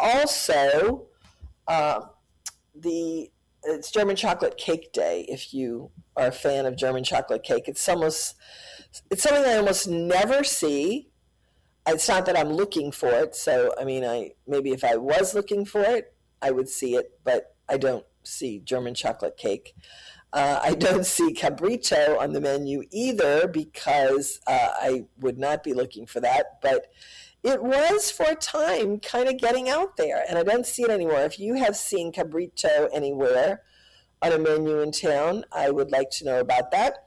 also it's German Chocolate Cake Day. If you are a fan of German chocolate cake, it's something I almost never see. It's not that I'm looking for it. So I mean, maybe if I was looking for it, I would see it, but I don't see German chocolate cake. I don't see cabrito on the menu either because I would not be looking for that. But it was for a time kind of getting out there, and I don't see it anymore. If you have seen cabrito anywhere on a menu in town, I would like to know about that.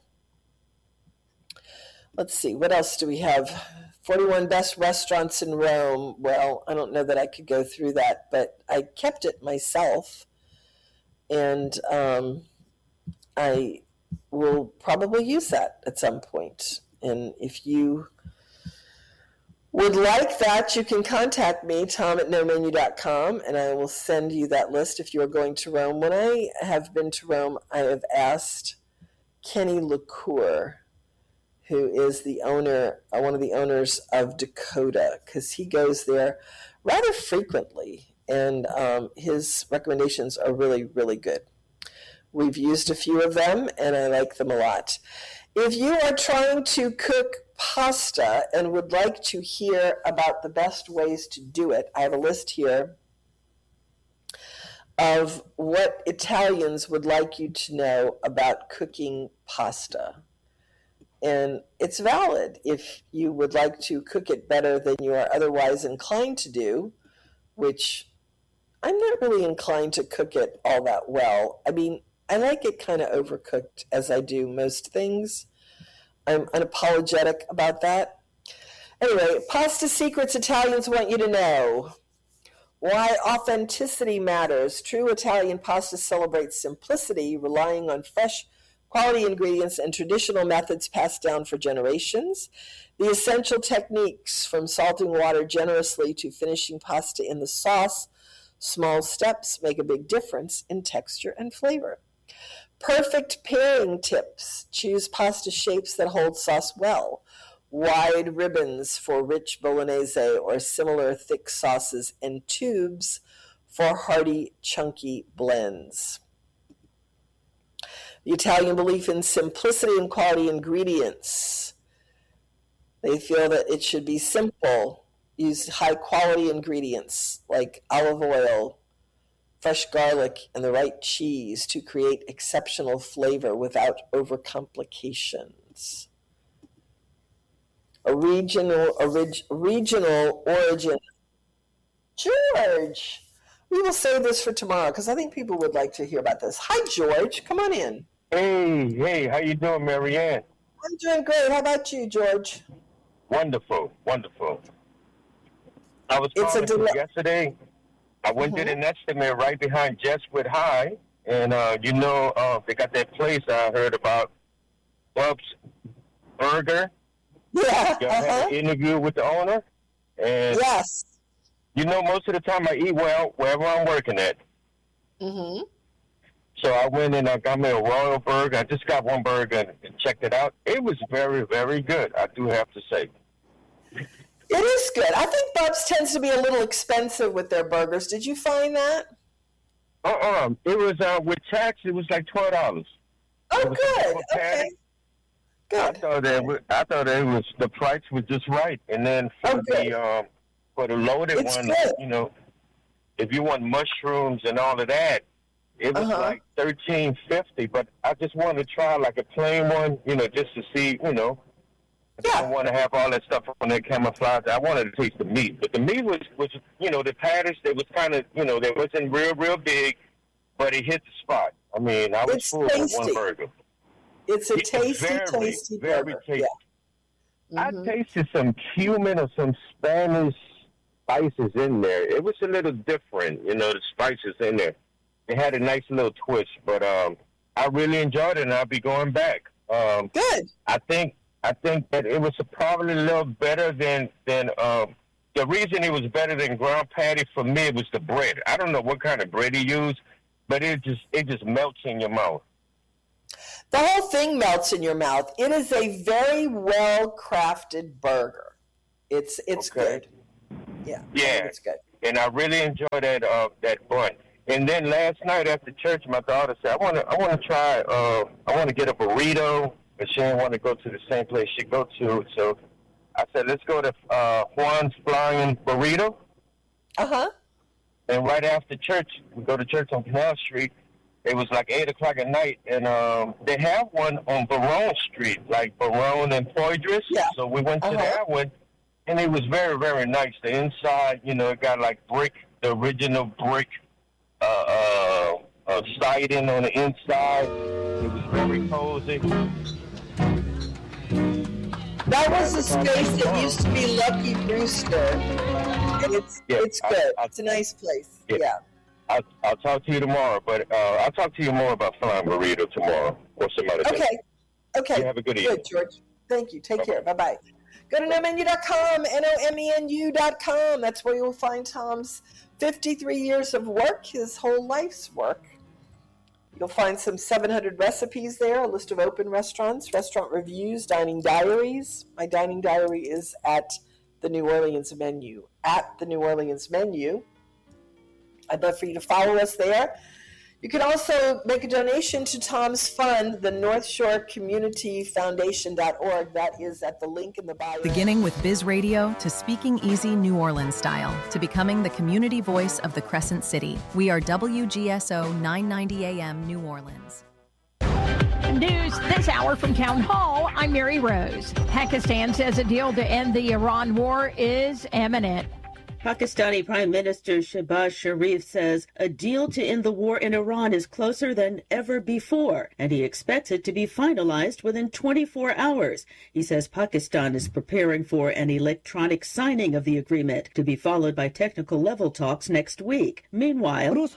Let's see, what else do we have? 41 best restaurants in Rome. Well, I don't know that I could go through that, but I kept it myself. And I will probably use that at some point. And if you would like that, you can contact me, tom@nomenu.com, and I will send you that list if you are going to Rome. When I have been to Rome, I have asked Kenny LaCour, who is the owner, one of the owners of Dakota, because he goes there rather frequently, and his recommendations are really, really good. We've used a few of them, and I like them a lot. If you are trying to cook pasta and would like to hear about the best ways to do it, I have a list here of what Italians would like you to know about cooking pasta. And it's valid if you would like to cook it better than you are otherwise inclined to do, which I'm not really inclined to cook it all that well. I mean, I like it kind of overcooked, as I do most things. I'm unapologetic about that. Anyway, pasta secrets Italians want you to know. Why authenticity matters. True Italian pasta celebrates simplicity, relying on fresh, quality ingredients and traditional methods passed down for generations. The essential techniques, from salting water generously to finishing pasta in the sauce, small steps make a big difference in texture and flavor. Perfect pairing tips. Choose pasta shapes that hold sauce well. Wide ribbons for rich bolognese or similar thick sauces, and tubes for hearty, chunky blends. The Italian belief in simplicity and quality ingredients. They feel that it should be simple. Use high-quality ingredients like olive oil, fresh garlic, and the right cheese to create exceptional flavor without overcomplications. A regional origin. George, we will save this for tomorrow because I think people would like to hear about this. Hi, George. Come on in. Hey, how you doing, Marianne? I'm doing great. How about you, George? Wonderful. I was calling yesterday. I went to the Nestamere right behind Jesuit High, and they got that place I heard about, Bub's Burger. Yeah. I had an interview with the owner, and yes. Most of the time I eat well wherever I'm working at. Mm-hmm. So I went and I got me a Royal Burger. I just got one burger and checked it out. It was very, very good, I do have to say. It is good. I think Bub's tends to be a little expensive with their burgers. Did you find that? It was with tax. It was like $12. Oh, good. Okay. Good. I thought it was the price was just right, and then for the loaded one, good. If you want mushrooms and all of that, it was like $13.50. But I just wanted to try like a plain one, just to see, I don't want to have all that stuff on that camouflage. I wanted to taste the meat. But the meat was the patties, they was kind of, they wasn't real big, but it hit the spot. I mean, I was full with one burger. It's a tasty very burger. tasty. Yeah. Mm-hmm. I tasted some cumin or some Spanish spices in there. It was a little different, the spices in there. It had a nice little twist, but I really enjoyed it, and I'll be going back. Good. I think that it was probably a little better than the reason it was better than ground patty for me was the bread. I don't know what kind of bread he used, but it just melts in your mouth. The whole thing melts in your mouth. It is a very well crafted burger. It's good. Yeah. Yeah. It's good. and I really enjoy that bun. And then last night after church, my daughter said, I want to try, I want to get a burrito, but she didn't want to go to the same place she go to. So I said, let's go to Juan's Flying Burrito. Uh-huh. And right after church, we go to church on Canal Street. It was like 8 o'clock at night, and they have one on Barone Street, like Barone and Poydras. Yeah. So we went to that one, and it was very, very nice. The inside, it got like brick, the original brick siding on the inside. It was very cozy. That was a space that used to be Lucky Brewster, and it's good. It's a nice place. Yeah. I'll talk to you tomorrow, but I'll talk to you more about Flying Burrito tomorrow or some other day. Okay. You have a good evening. Good, George. Thank you. Take care. Bye-bye. Go to nomenu.com, nomenu.com. That's where you'll find Tom's 53 years of work, his whole life's work. You'll find some 700 recipes there, a list of open restaurants, restaurant reviews, dining diaries. My dining diary is at the New Orleans Menu, at the New Orleans Menu. I'd love for you to follow us there. You can also make a donation to Tom's fund, the North Shore Community Foundation.org. That is at the link in the bio. Beginning with Biz Radio to speaking easy New Orleans style to becoming the community voice of the Crescent City. We are WGSO 990 AM New Orleans. News this hour from Town Hall. I'm Mary Rose. Pakistan says a deal to end the Iran war is imminent. Pakistani Prime Minister Shehbaz Sharif says a deal to end the war in Iran is closer than ever before, and he expects it to be finalized within 24 hours. He says Pakistan is preparing for an electronic signing of the agreement to be followed by technical level talks next week. Meanwhile, Iran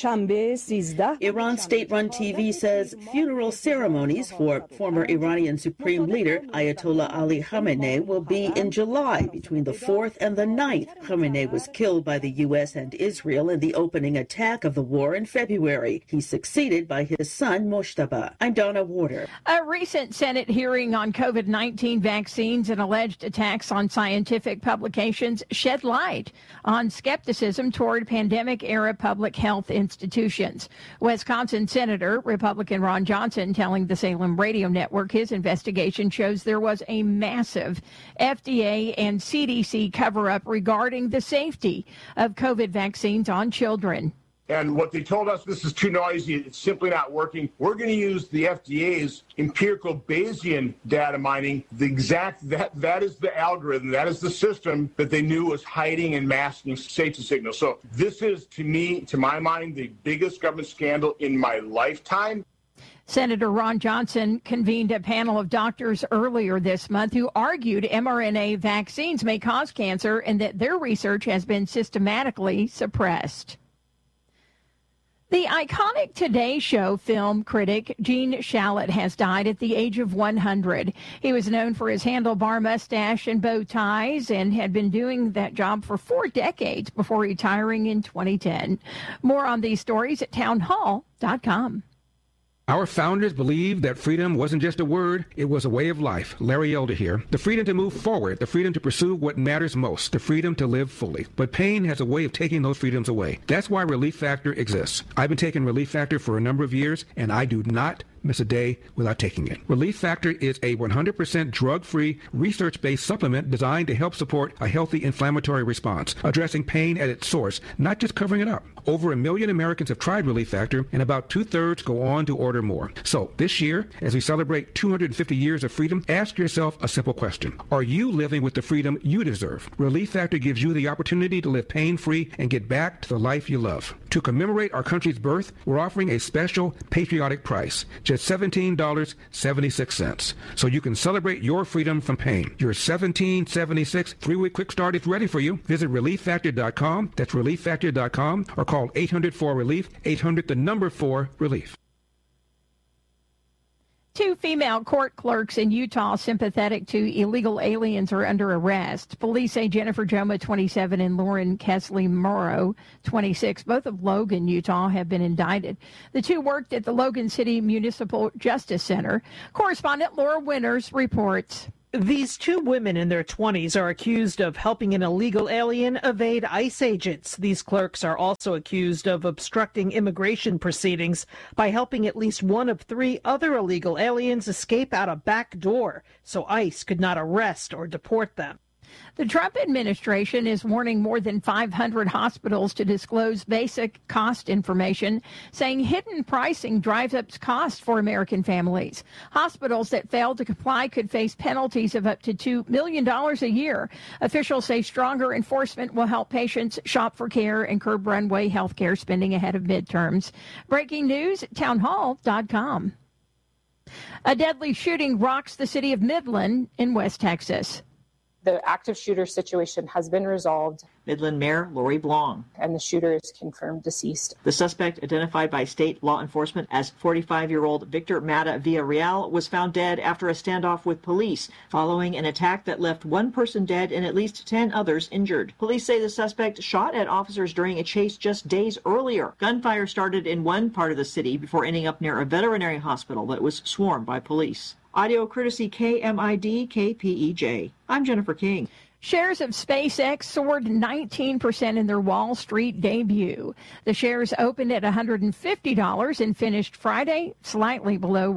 state-run TV says funeral ceremonies for former Iranian Supreme Leader Ayatollah Ali Khamenei will be in July between the 4th and the 9th. Khamenei was killed by the U.S. and Israel in the opening attack of the war in February. He's succeeded by his son, Moshtaba. I'm Donna Warder. A recent Senate hearing on COVID-19 vaccines and alleged attacks on scientific publications shed light on skepticism toward pandemic-era public health institutions. Wisconsin Senator Republican Ron Johnson telling the Salem Radio Network his investigation shows there was a massive FDA and CDC cover-up regarding the safety of COVID vaccines on children. And what they told us, this is too noisy, it's simply not working. We're going to use the FDA's empirical Bayesian data mining. That is the algorithm, that is the system that they knew was hiding and masking safety signals. So this is, to my mind, the biggest government scandal in my lifetime. Senator Ron Johnson convened a panel of doctors earlier this month who argued mRNA vaccines may cause cancer and that their research has been systematically suppressed. The iconic Today Show film critic Gene Shalit has died at the age of 100. He was known for his handlebar mustache and bow ties and had been doing that job for 4 decades before retiring in 2010. More on these stories at townhall.com. Our founders believed that freedom wasn't just a word, it was a way of life. Larry Elder here. The freedom to move forward, the freedom to pursue what matters most, the freedom to live fully. But pain has a way of taking those freedoms away. That's why Relief Factor exists. I've been taking Relief Factor for a number of years, and I do not miss a day without taking it. Relief Factor is a 100% drug-free, research-based supplement designed to help support a healthy inflammatory response, addressing pain at its source, not just covering it up. Over 1 million Americans have tried Relief Factor, and about 2/3 go on to order more. So this year, as we celebrate 250 years of freedom, ask yourself a simple question. Are you living with the freedom you deserve? Relief Factor gives you the opportunity to live pain-free and get back to the life you love. To commemorate our country's birth, we're offering a special patriotic price, just $17.76. So you can celebrate your freedom from pain. Your $17.76 3-week quick start is ready for you. Visit ReliefFactor.com. That's ReliefFactor.com, or call 800-4-RELIEF, 800-4-RELIEF. 2 female court clerks in Utah sympathetic to illegal aliens are under arrest. Police say Jennifer Joma, 27, and Lauren Kesley Morrow, 26, both of Logan, Utah, have been indicted. The 2 worked at the Logan City Municipal Justice Center. Correspondent Laura Winters reports. These two women in their 20s are accused of helping an illegal alien evade ICE agents. These clerks are also accused of obstructing immigration proceedings by helping at least one of 3 other illegal aliens escape out a back door so ICE could not arrest or deport them. The Trump administration is warning more than 500 hospitals to disclose basic cost information, saying hidden pricing drives up costs for American families. Hospitals that fail to comply could face penalties of up to $2 million a year. Officials say stronger enforcement will help patients shop for care and curb runaway health care spending ahead of midterms. Breaking news, townhall.com. A deadly shooting rocks the city of Midland in West Texas. The active shooter situation has been resolved. Midland Mayor Lori Blong. And the shooter is confirmed deceased. The suspect, identified by state law enforcement as 45-year-old Victor Mata Villarreal, was found dead after a standoff with police following an attack that left one person dead and at least 10 others injured. Police say the suspect shot at officers during a chase just days earlier. Gunfire started in one part of the city before ending up near a veterinary hospital that was swarmed by police. Audio courtesy KMID KPEJ. I'm Jennifer King. Shares of SpaceX soared 19% in their Wall Street debut. The shares opened at $150 and finished Friday slightly below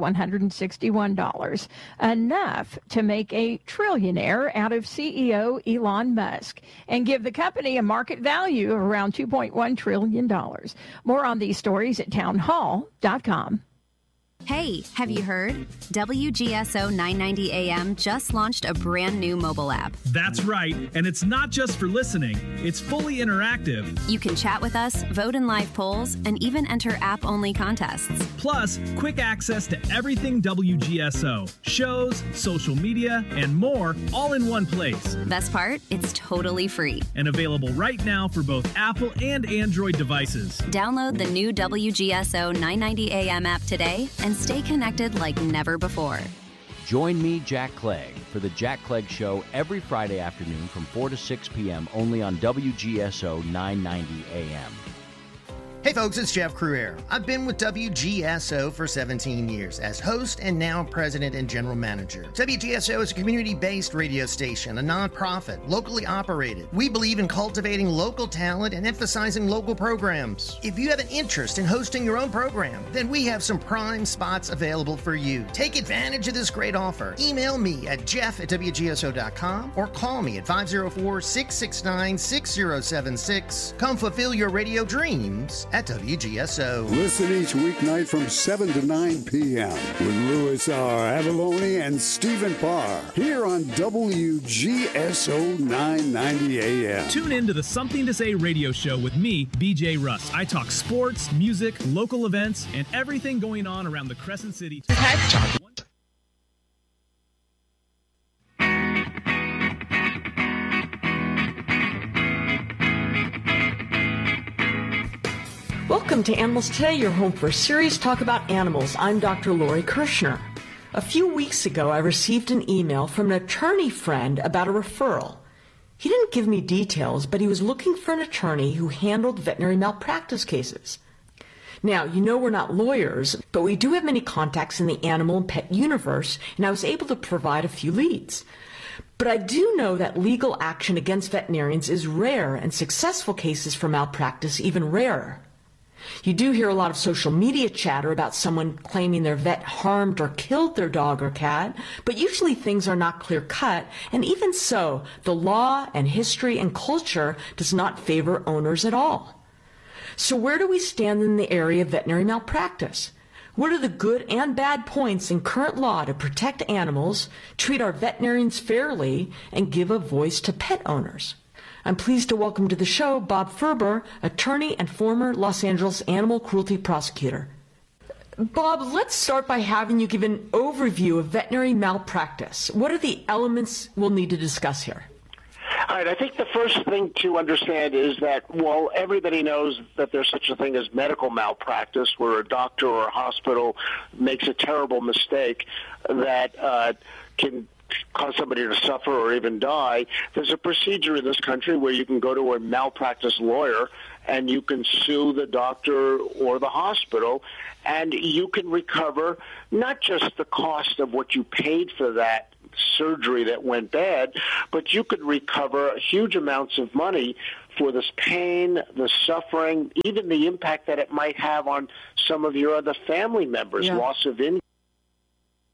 $161, enough to make a trillionaire out of CEO Elon Musk and give the company a market value of around $2.1 trillion. More on these stories at townhall.com. Hey, have you heard? WGSO 990 AM just launched a brand new mobile app. That's right, and it's not just for listening. It's fully interactive. You can chat with us, vote in live polls, and even enter app-only contests. Plus, quick access to everything WGSO. Shows, social media, and more, all in one place. Best part? It's totally free. And available right now for both Apple and Android devices. Download the new WGSO 990 AM app today and stay connected like never before. Join me, Jack Clegg, for the Jack Clegg Show every Friday afternoon from 4 to 6 p.m. only on WGSO 990 AM. Hey folks, it's Jeff Cruere. I've been with WGSO for 17 years as host and now president and general manager. WGSO is a community-based radio station, a nonprofit, locally operated. We believe in cultivating local talent and emphasizing local programs. If you have an interest in hosting your own program, then we have some prime spots available for you. Take advantage of this great offer. Email me at jeff@WGSO.com or call me at 504-669-6076. Come fulfill your radio dreams at WGSO. Listen each weeknight from 7 to 9 p.m. with Louis R. Avalone and Stephen Parr here on WGSO 990 AM. Tune in to the Something to Say radio show with me, BJ Russ. I talk sports, music, local events, and everything going on around the Crescent City. Welcome to Animals Today, your home for serious talk about animals. I'm Dr. Lori Kirshner. A few weeks ago, I received an email from an attorney friend about a referral. He didn't give me details, but he was looking for an attorney who handled veterinary malpractice cases. Now, you know we're not lawyers, but we do have many contacts in the animal and pet universe, and I was able to provide a few leads. But I do know that legal action against veterinarians is rare, and successful cases for malpractice even rarer. You do hear a lot of social media chatter about someone claiming their vet harmed or killed their dog or cat, but usually things are not clear-cut, and even so, the law and history and culture does not favor owners at all. So where do we stand in the area of veterinary malpractice? What are the good and bad points in current law to protect animals, treat our veterinarians fairly, and give a voice to pet owners? I'm pleased to welcome to the show Bob Ferber, attorney and former Los Angeles animal cruelty prosecutor. Bob, let's start by having you give an overview of veterinary malpractice. What are the elements we'll need to discuss here? All right, I think the first thing to understand is that while everybody knows that there's such a thing as medical malpractice, where a doctor or a hospital makes a terrible mistake that can cause somebody to suffer or even die, there's a procedure in this country where you can go to a malpractice lawyer and you can sue the doctor or the hospital, and you can recover not just the cost of what you paid for that surgery that went bad, but you could recover huge amounts of money for this pain, the suffering, even the impact that it might have on some of your other family members, loss of income.